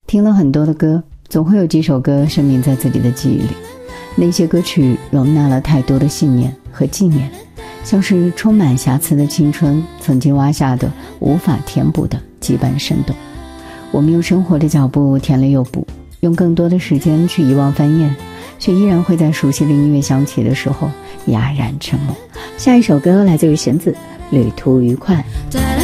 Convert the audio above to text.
听了很多的歌，总会有几首歌深铭在自己的记忆里。那些歌曲容纳了太多的信念和纪念，像是充满瑕疵的青春，曾经挖下的无法填补的羁绊生动。我们用生活的脚步填了又补，用更多的时间去遗忘翻页，却依然会在熟悉的音乐响起的时候哑然沉默。下一首歌来自于弦子，旅途愉快。